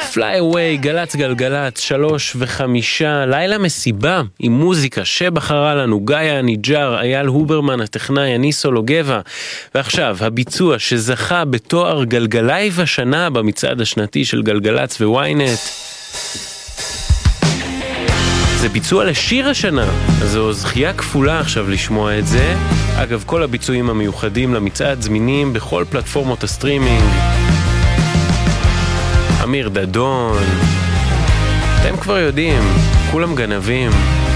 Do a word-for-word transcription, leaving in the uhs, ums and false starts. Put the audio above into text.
Fly Away, גלץ גלגלץ, שלוש וחמישה, לילה מסיבה עם מוזיקה שבחרה לנו גאיה ניג'ר, אייל הוברמן הטכנאי, אני סולו גבע. ועכשיו הביצוע שזכה בתואר גלגלייב השנה במצעד השנתי של גלגלץ וויינט, זה ביצוע לשיר השנה, אז זו זכייה כפולה עכשיו לשמוע את זה. אגב, כל הביצועים המיוחדים למצעד זמינים בכל פלטפורמות הסטרימינג. אמיר דדון, אתם כבר יודעים, כולם גנבים.